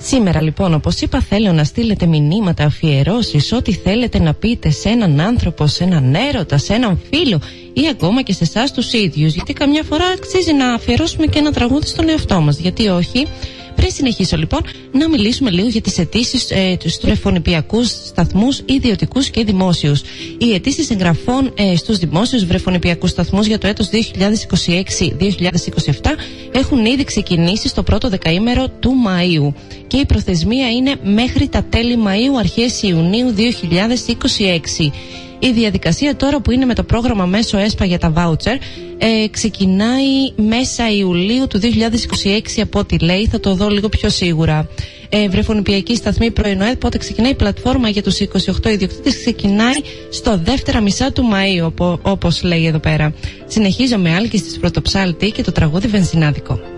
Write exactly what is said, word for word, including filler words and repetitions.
Σήμερα λοιπόν, όπως είπα, θέλω να στείλετε μηνύματα, αφιερώσεις, ό,τι θέλετε να πείτε σε έναν άνθρωπο, σε έναν έρωτα, σε έναν φίλο ή ακόμα και σε εσάς τους ίδιους. Γιατί καμιά φορά αξίζει να αφιερώσουμε και ένα τραγούδι στον εαυτό μας. Γιατί όχι. Πριν συνεχίσω λοιπόν, να μιλήσουμε λίγο για τις αιτήσεις ε, στους βρεφονιπιακούς σταθμούς, ιδιωτικούς και δημόσιους. Οι αιτήσεις εγγραφών ε, στους δημόσιους βρεφονιπιακούς σταθμούς για το έτος δύο χιλιάδες είκοσι έξι δύο χιλιάδες είκοσι επτά έχουν ήδη ξεκινήσει στο πρώτο δεκαήμερο του Μαΐου και η προθεσμία είναι μέχρι τα τέλη Μαΐου, αρχές Ιουνίου δύο χιλιάδες είκοσι έξι. Η διαδικασία τώρα που είναι με το πρόγραμμα μέσω ΕΣΠΑ για τα βάουτσερ ε, ξεκινάει μέσα Ιουλίου του δύο χιλιάδες είκοσι έξι από ό,τι λέει, θα το δω λίγο πιο σίγουρα. Ε, βρεφονιπιακή σταθμή πρωινό, πότε ξεκινάει η πλατφόρμα για τους είκοσι οκτώ ιδιοκτήτες, ξεκινάει στο δεύτερα μισά του Μαΐου, όπως λέει εδώ πέρα. Συνεχίζω με Άλκη της Πρωτοψάλτη και το τραγούδι Βενζινάδικο.